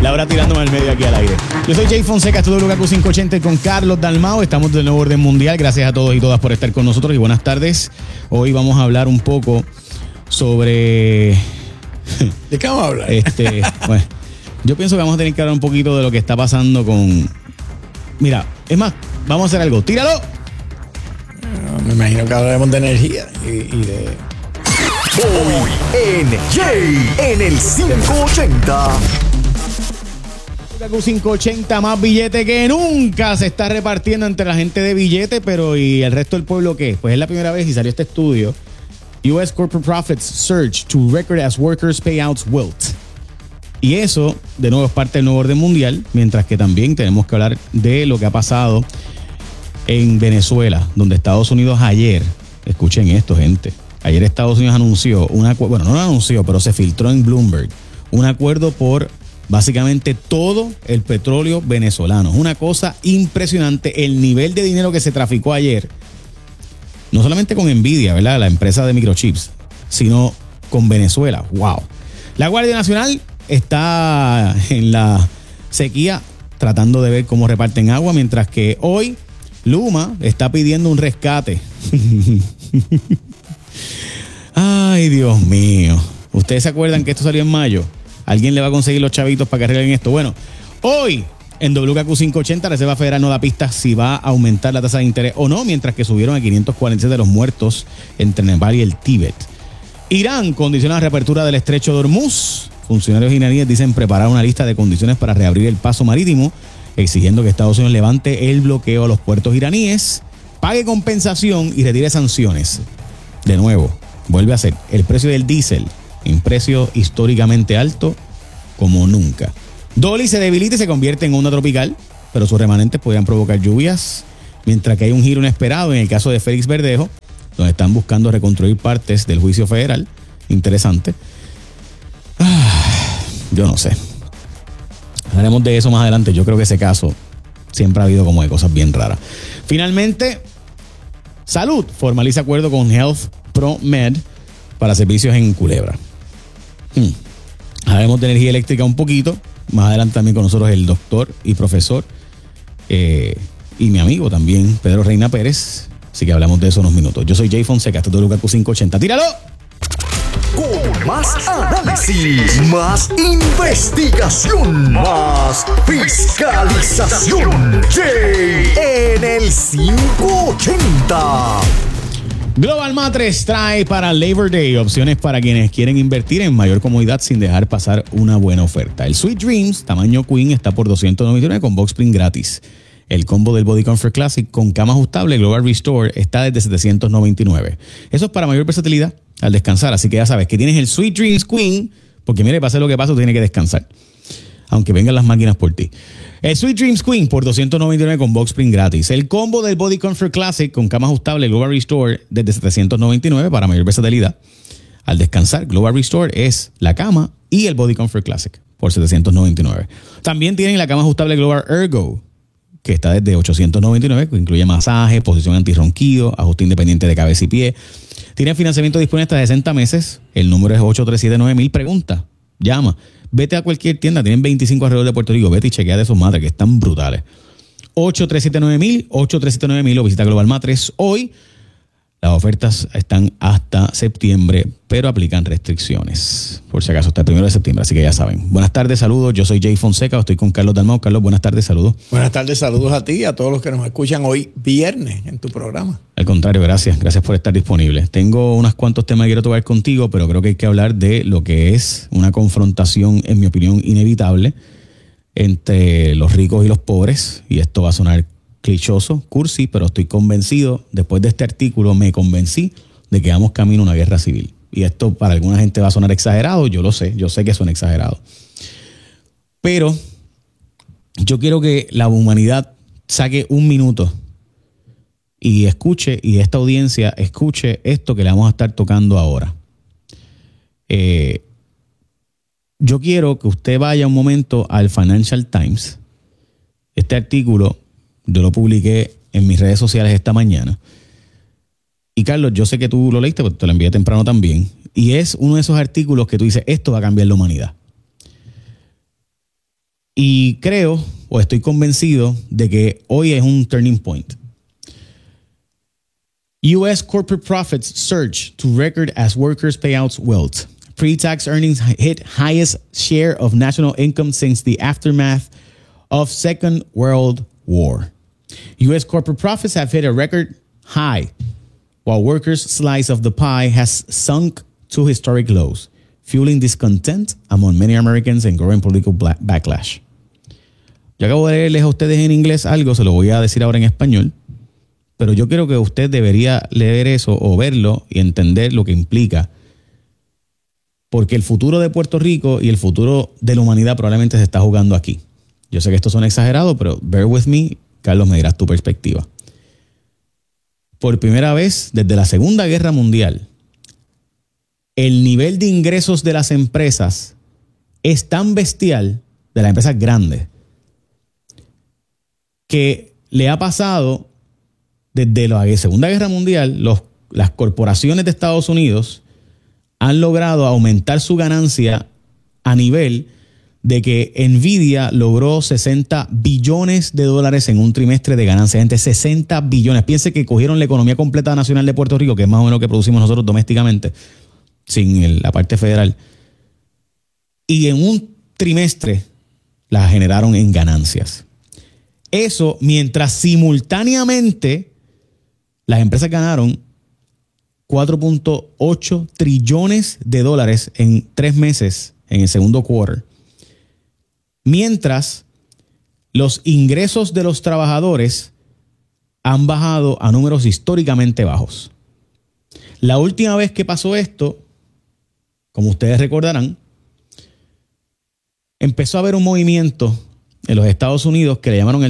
Laura tirándome al medio aquí al aire. Yo soy Jay Fonseca, estudio WKQ 580 con Carlos Dalmau. Estamos del nuevo orden mundial. Gracias a todos y todas por estar con nosotros y buenas tardes. Hoy vamos a hablar un poco sobre... ¿De qué vamos a hablar? Bueno, yo pienso que vamos a tener que hablar un poquito de lo que está pasando con... Mira, es más, vamos a hacer algo. ¡Tíralo! Me imagino que hablaremos de energía y de... Hoy en Jay en el 580. WKQ 580, más billete que nunca se está repartiendo entre la gente de billete, pero ¿y el resto del pueblo qué? Pues es la primera vez y salió este estudio. U.S. corporate profits surge to record as workers payouts wilt. Y eso, de nuevo, es parte del nuevo orden mundial, mientras que también tenemos que hablar de lo que ha pasado en Venezuela, donde Estados Unidos ayer, escuchen esto, gente, ayer Estados Unidos anunció, bueno, no lo anunció, pero se filtró en Bloomberg, un acuerdo por básicamente todo el petróleo venezolano. Es una cosa impresionante el nivel de dinero que se traficó ayer, no solamente con Nvidia, ¿verdad?, la empresa de microchips, sino con Venezuela. ¡Wow! La Guardia Nacional está en la sequía tratando de ver cómo reparten agua, mientras que hoy Luma está pidiendo un rescate. Ay, Dios mío. ¿Ustedes se acuerdan que esto salió en mayo? ¿Alguien le va a conseguir los chavitos para que arreglen esto? Bueno, hoy en WKQ 580 la Reserva Federal no da pistas si va a aumentar la tasa de interés o no, mientras que subieron a 547 de los muertos entre Nepal y el Tíbet. Irán condiciona la reapertura del estrecho de Hormuz. Funcionarios iraníes dicen preparar una lista de condiciones para reabrir el paso marítimo, exigiendo que Estados Unidos levante el bloqueo a los puertos iraníes, pague compensación y retire sanciones. De nuevo, vuelve a ser el precio del diésel, un precio históricamente alto como nunca. Dolly se debilita y se convierte en onda tropical, pero sus remanentes podrían provocar lluvias, mientras que hay un giro inesperado en el caso de Félix Verdejo, donde están buscando reconstruir partes del juicio federal. Interesante. Yo no sé. Hablaremos de eso más adelante. Yo creo que ese caso siempre ha habido como de cosas bien raras. Finalmente, Salud formaliza acuerdo con Health Pro Med para servicios en Culebra. Hablaremos de energía eléctrica un poquito. Más adelante también con nosotros el doctor y profesor y mi amigo también, Pedro Reina Pérez. Así que hablamos de eso unos minutos. Yo soy Jay Fonseca, esto es WKQ 580. ¡Tíralo! Con más análisis, más investigación, más fiscalización. Jay en el 580. Global Matres trae para Labor Day opciones para quienes quieren invertir en mayor comodidad sin dejar pasar una buena oferta. El Sweet Dreams tamaño Queen está por $299 con box spring gratis. El combo del Body Comfort Classic con cama ajustable Global Restore está desde $799. Eso es para mayor versatilidad al descansar. Así que ya sabes que tienes el Sweet Dreams Queen, porque mire, pase lo que pase, tú tienes que descansar, aunque vengan las máquinas por ti. El Sweet Dreams Queen por $299 con box spring gratis. El combo del Body Comfort Classic con cama ajustable Global Restore desde $799 para mayor versatilidad al descansar. Global Restore es la cama y el Body Comfort Classic por $799. También tienen la cama ajustable Global Ergo, que está desde $899, que incluye masaje, posición antirronquido, ajuste independiente de cabeza y pie. Tiene financiamiento disponible hasta 60 meses. El número es 837-9000. Pregunta, llama. Vete a cualquier tienda, tienen 25 alrededor de Puerto Rico. Vete y chequea de sus madres, que están brutales. 837-9000 o visita Global Matres hoy. Las ofertas están hasta septiembre, pero aplican restricciones. Por si acaso, hasta el 1 de septiembre, así que ya saben. Buenas tardes, saludos. Yo soy Jay Fonseca, estoy con Carlos Dalmau. Carlos, buenas tardes, saludos. Buenas tardes, saludos a ti y a todos los que nos escuchan hoy viernes en tu programa. Al contrario, gracias. Gracias por estar disponible. Tengo unos cuantos temas que quiero tocar contigo, pero creo que hay que hablar de lo que es una confrontación, en mi opinión, inevitable entre los ricos y los pobres. Y esto va a sonar clichoso, cursi, pero estoy convencido, después de este artículo me convencí de que vamos camino a una guerra civil. Y esto para alguna gente va a sonar exagerado, yo sé que suena exagerado. Pero yo quiero que la humanidad saque un minuto y escuche, y esta audiencia escuche esto que le vamos a estar tocando ahora. Yo quiero que usted vaya un momento al Financial Times. Este artículo yo lo publiqué en mis redes sociales esta mañana. Y Carlos, yo sé que tú lo leíste, porque te lo envié temprano también. Y es uno de esos artículos que tú dices, esto va a cambiar la humanidad. Y creo, o estoy convencido, de que hoy es un turning point. U.S. corporate profits surge to record as workers pay out wealth. Pre-tax earnings hit highest share of national income since the aftermath of Second World War. U.S. corporate profits have hit a record high, while workers' slice of the pie has sunk to historic lows, fueling discontent among many Americans and growing political backlash. Yo acabo de leerles a ustedes en inglés algo, se lo voy a decir ahora en español, pero yo creo que usted debería leer eso o verlo y entender lo que implica, porque el futuro de Puerto Rico y el futuro de la humanidad probablemente se está jugando aquí. Yo sé que esto suena exagerado, pero bear with me, Carlos, me dirás tu perspectiva. Por primera vez desde la Segunda Guerra Mundial, el nivel de ingresos de las empresas es tan bestial, de las empresas grandes, que le ha pasado desde la Segunda Guerra Mundial. Las corporaciones de Estados Unidos han logrado aumentar su ganancia a nivel de que Nvidia logró $60 billones en un trimestre de ganancia. Gente, 60 billones. Piense que cogieron la economía completa nacional de Puerto Rico, que es más o menos lo que producimos nosotros domésticamente, sin la parte federal, y en un trimestre la generaron en ganancias. Eso mientras simultáneamente las empresas ganaron $4.8 trillones en 3 meses en el segundo quarter. Mientras los ingresos de los trabajadores han bajado a números históricamente bajos. La última vez que pasó esto, como ustedes recordarán, empezó a haber un movimiento en los Estados Unidos que le llamaron el